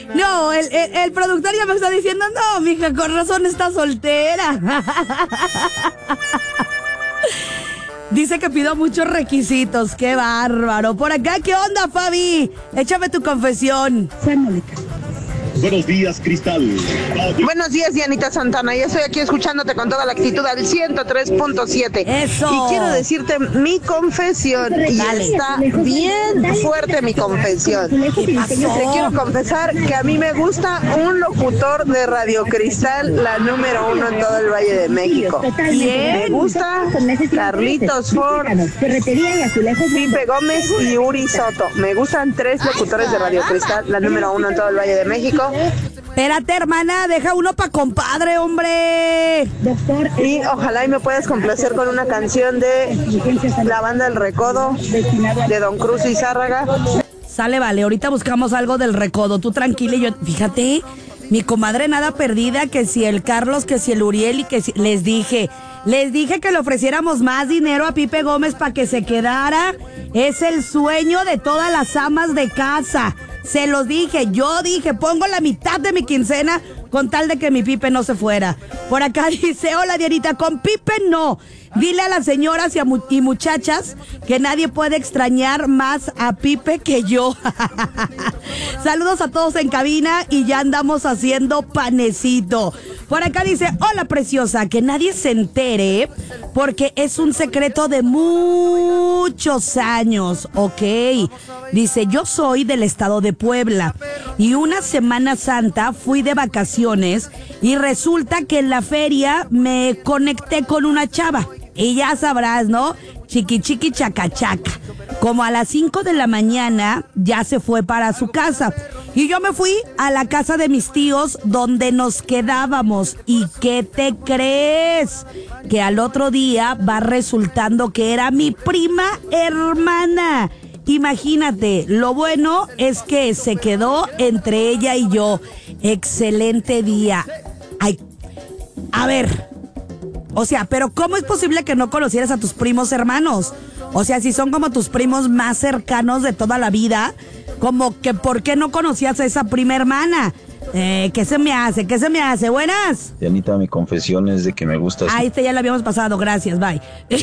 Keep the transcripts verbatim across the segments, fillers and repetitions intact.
No, el, el, el productor ya me está diciendo, no, mija, con razón está soltera. Dice que pido muchos requisitos, qué bárbaro. Por acá, ¿qué onda, Fabi? Échame tu confesión. Buenos días, Cristal. Buenos días, Dianita Santana. Ya estoy aquí escuchándote con toda la actitud al ciento tres punto siete. Eso. Y quiero decirte mi confesión. Y Dale. está bien fuerte mi confesión. ¿Qué pasó? Te quiero confesar que a mí me gusta un locutor de Radio Cristal, la número uno en todo el Valle de México. ¿Quién? Me gusta Carlitos Ford, Pipe Gómez y Uri Soto. Me gustan tres locutores de Radio Cristal, la número uno en todo el Valle de México. Espérate, hermana, deja uno pa' compadre, hombre. Y ojalá y me puedas complacer con una canción de la banda El Recodo, de Don Cruz y Zárraga. Sale, vale, ahorita buscamos algo del Recodo. Tú tranquila y yo, fíjate, mi comadre nada perdida, que si el Carlos, que si el Uriel y que si... Les dije, les dije que le ofreciéramos más dinero a Pipe Gómez para que se quedara. Es el sueño de todas las amas de casa. Se los dije, yo dije, pongo la mitad de mi quincena con tal de que mi Pipe no se fuera. Por acá dice, hola Dianita, con Pipe no. Dile a las señoras y, a mu- y muchachas que nadie puede extrañar más a Pipe que yo. Saludos a todos en cabina y ya andamos haciendo panecito. Por acá dice, hola preciosa, que nadie se entere porque es un secreto de muchos años, ok. Dice, yo soy del estado de Puebla y una Semana Santa fui de vacaciones y resulta que en la feria me conecté con una chava. Y ya sabrás, ¿no? Chiqui chiqui chaca chaca. Como a las cinco de la mañana ya se fue para su casa. Y yo me fui a la casa de mis tíos donde nos quedábamos. ¿Y qué te crees? Que al otro día va resultando que era mi prima hermana. Imagínate, lo bueno es que se quedó entre ella y yo. Excelente día. Ay, a ver... O sea, pero ¿cómo es posible que no conocieras a tus primos hermanos? O sea, si son como tus primos más cercanos de toda la vida, como que ¿por qué no conocías a esa prima hermana? Eh, ¿qué se me hace? ¿Qué se me hace? Buenas. Dianita, mi confesión es de que me gusta... Ah, este ya lo habíamos pasado, gracias, bye.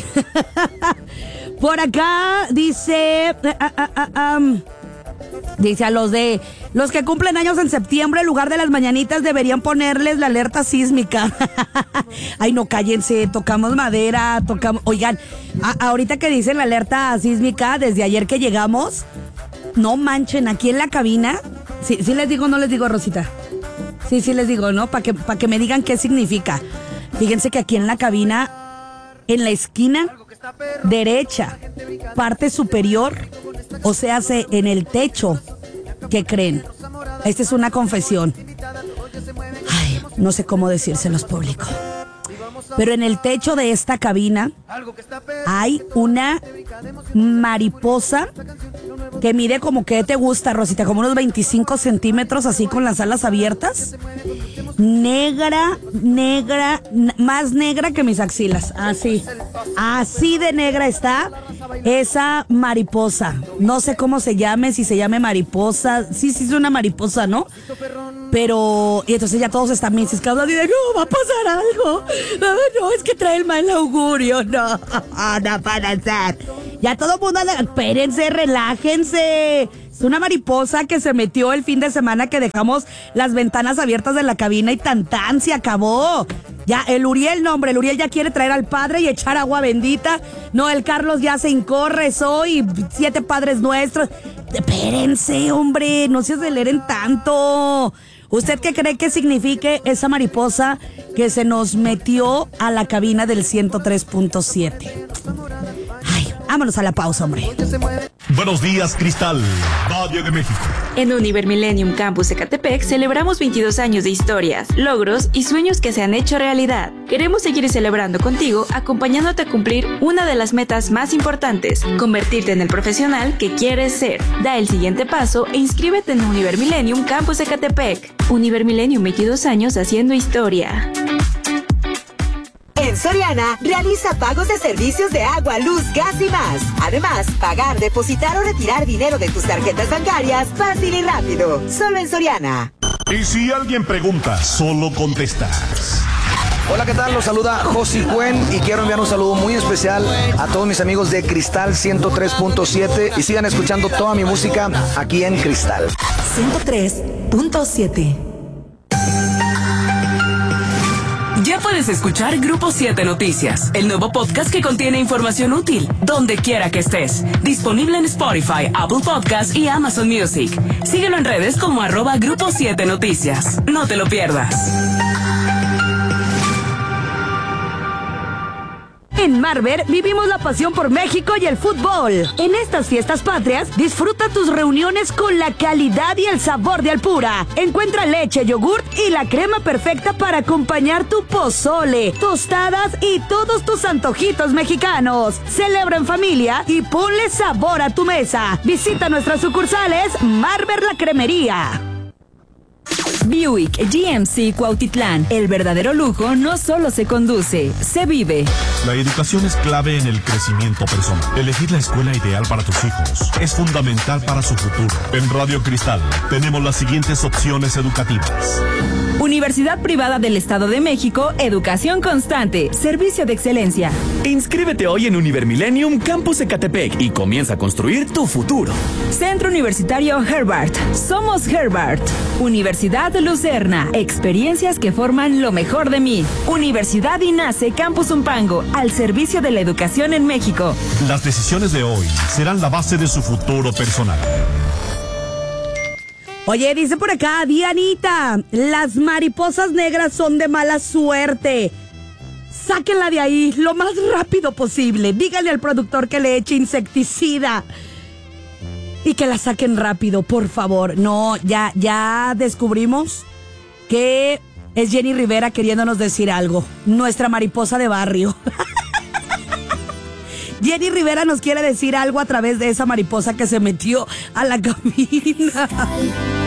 Por acá dice... Uh, uh, uh, um, dice a los de... Los que cumplen años en septiembre, en lugar de las mañanitas, deberían ponerles la alerta sísmica. Ay, no, cállense, tocamos madera, tocamos... Oigan, a- ahorita que dicen la alerta sísmica, desde ayer que llegamos, no manchen, aquí en la cabina... Sí, sí les digo, no les digo, Rosita. Sí, sí les digo, ¿no? Para que, para que me digan qué significa. Fíjense que aquí en la cabina, en la esquina derecha, parte superior, o sea, en el techo... ¿Qué creen? Esta es una confesión. Ay, no sé cómo decírselos público. Pero en el techo de esta cabina hay una mariposa que mide como que te gusta, Rosita, como unos veinticinco centímetros, así con las alas abiertas. Negra, negra, n- más negra que mis axilas. Así, así de negra está esa mariposa. No sé cómo se llame, si se llame mariposa. Sí, sí es una mariposa, ¿no? Pero, y entonces ya todos están bien ciscados y de, no, va a pasar algo. No, no, es que trae el mal augurio. No, no para ser. Ya todo el mundo anda, espérense, relájense. Es una mariposa que se metió el fin de semana que dejamos las ventanas abiertas de la cabina y tan tan se acabó. Ya, el Uriel, no, hombre, el Uriel ya quiere traer al padre y echar agua bendita. No, el Carlos ya se incorre, soy siete padres nuestros. Espérense, hombre, no se aceleren tanto. ¿Usted qué cree que signifique esa mariposa que se nos metió a la cabina del ciento tres punto siete? Ay, vámonos a la pausa, hombre. Buenos días, Cristal. Valle de México. En Univer Millennium Campus Ecatepec celebramos veintidós años de historias, logros y sueños que se han hecho realidad. Queremos seguir celebrando contigo, acompañándote a cumplir una de las metas más importantes, convertirte en el profesional que quieres ser. Da el siguiente paso e inscríbete en Univer Millennium Campus Ecatepec. Univer Millennium, veintidós años haciendo historia. En Soriana, realiza pagos de servicios de agua, luz, gas y más. Además, pagar, depositar o retirar dinero de tus tarjetas bancarias fácil y rápido. Solo en Soriana. Y si alguien pregunta, solo contestas. Hola, ¿qué tal? Los saluda Josi Cuen y quiero enviar un saludo muy especial a todos mis amigos de Cristal ciento tres punto siete y sigan escuchando toda mi música aquí en Cristal. ciento tres punto siete. Ya puedes escuchar Grupo siete Noticias, el nuevo podcast que contiene información útil, donde quiera que estés. Disponible en Spotify, Apple Podcasts y Amazon Music. Síguelo en redes como arroba Grupo siete Noticias. No te lo pierdas. En Marver vivimos la pasión por México y el fútbol. En estas fiestas patrias, disfruta tus reuniones con la calidad y el sabor de Alpura. Encuentra leche, yogurt y la crema perfecta para acompañar tu pozole, tostadas y todos tus antojitos mexicanos. Celebra en familia y ponle sabor a tu mesa. Visita nuestras sucursales Marver La Cremería. Buick G M C Cuautitlán. El verdadero lujo no solo se conduce, se vive. La educación es clave en el crecimiento personal. Elegir la escuela ideal para tus hijos es fundamental para su futuro. En Radio Cristal tenemos las siguientes opciones educativas. Universidad Privada del Estado de México, educación constante, servicio de excelencia. Inscríbete hoy en Univermillennium Campus Ecatepec y comienza a construir tu futuro. Centro Universitario Herbart. Somos Herbart. Universidad Lucerna. Experiencias que forman lo mejor de mí. Universidad INACE Campus Umpango, al servicio de la educación en México. Las decisiones de hoy serán la base de su futuro personal. Oye, dice por acá, Dianita, las mariposas negras son de mala suerte. Sáquenla de ahí lo más rápido posible. Díganle al productor que le eche insecticida. Y que la saquen rápido, por favor. No, ya, ya descubrimos que es Jenny Rivera queriéndonos decir algo. Nuestra mariposa de barrio. Jenny Rivera nos quiere decir algo a través de esa mariposa que se metió a la cabina.